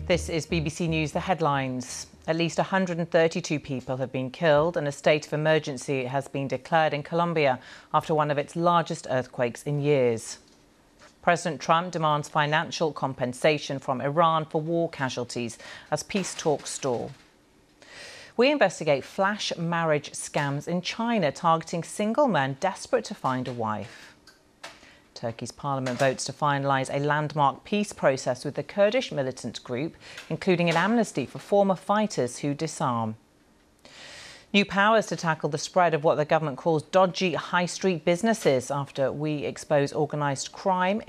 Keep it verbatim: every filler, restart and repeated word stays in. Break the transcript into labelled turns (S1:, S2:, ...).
S1: This is B B C News, the headlines. At least one hundred thirty-two people have been killed and a state of emergency has been declared in Colombia after one of its largest earthquakes in years. President Trump demands financial compensation from Iran for war casualties as peace talks stall. We investigate flash marriage scams in China targeting single men desperate to find a wife. Turkey's parliament votes to finalise a landmark peace process with the Kurdish militant group, including an amnesty for former fighters who disarm. New powers to tackle the spread of what the government calls dodgy high street businesses after we expose organised crime